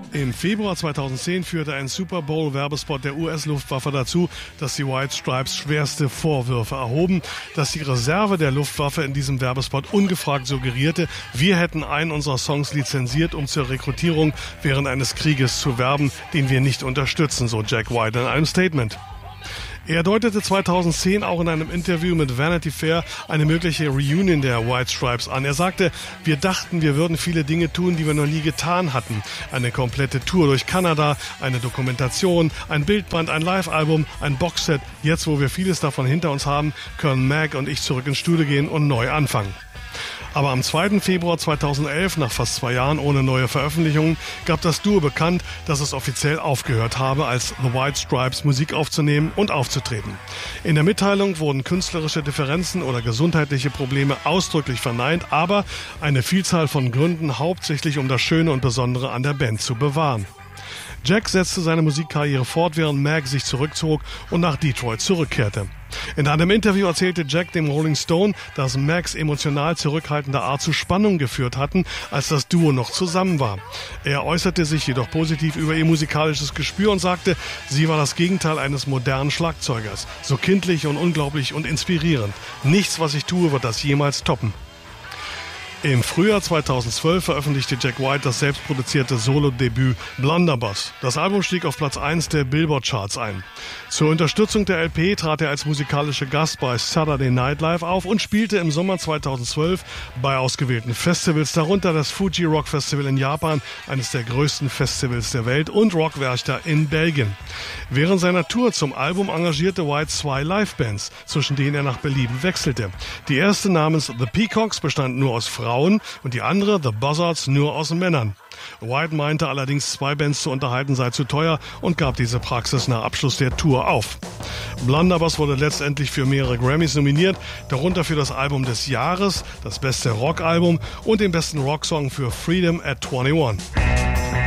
Im Februar 2010 führte ein Super Bowl-Werbespot der US-Luftwaffe dazu, dass die White Stripes schwerste Vorwürfe erhoben, dass die Reserve der Luftwaffe in diesem Werbespot ungefragt suggerierte, wir hätten einen unserer Songs lizenziert, um zur Rekrutierung während eines Krieges zu werben, den wir nicht unterstützen, so Jack White in einem Statement. Er deutete 2010 auch in einem Interview mit Vanity Fair eine mögliche Reunion der White Stripes an. Er sagte, wir dachten, wir würden viele Dinge tun, die wir noch nie getan hatten. Eine komplette Tour durch Kanada, eine Dokumentation, ein Bildband, ein Live-Album, ein Boxset. Jetzt, wo wir vieles davon hinter uns haben, können Mac und ich zurück ins Studio gehen und neu anfangen. Aber am 2. Februar 2011, nach fast 2 Jahren ohne neue Veröffentlichungen, gab das Duo bekannt, dass es offiziell aufgehört habe, als The White Stripes Musik aufzunehmen und aufzutreten. In der Mitteilung wurden künstlerische Differenzen oder gesundheitliche Probleme ausdrücklich verneint, aber eine Vielzahl von Gründen, hauptsächlich um das Schöne und Besondere an der Band zu bewahren. Jack setzte seine Musikkarriere fort, während Mac sich zurückzog und nach Detroit zurückkehrte. In einem Interview erzählte Jack dem Rolling Stone, dass Macs emotional zurückhaltende Art zu Spannung geführt hatten, als das Duo noch zusammen war. Er äußerte sich jedoch positiv über ihr musikalisches Gespür und sagte, sie war das Gegenteil eines modernen Schlagzeugers. So kindlich und unglaublich und inspirierend. Nichts, was ich tue, wird das jemals toppen. Im Frühjahr 2012 veröffentlichte Jack White das selbstproduzierte Solo-Debüt Blunderbuss. Das Album stieg auf Platz 1 der Billboard-Charts ein. Zur Unterstützung der LP trat er als musikalischer Gast bei Saturday Night Live auf und spielte im Sommer 2012 bei ausgewählten Festivals, darunter das Fuji Rock Festival in Japan, eines der größten Festivals der Welt, und Rock Werchter in Belgien. Während seiner Tour zum Album engagierte White 2 Livebands, zwischen denen er nach Belieben wechselte. Die erste namens The Peacocks bestand nur aus Frauen und die andere, The Buzzards, nur aus Männern. White meinte allerdings, 2 Bands zu unterhalten sei zu teuer und gab diese Praxis nach Abschluss der Tour auf. Blunderbuss wurde letztendlich für mehrere Grammys nominiert, darunter für das Album des Jahres, das beste Rockalbum und den besten Rocksong für Freedom at 21.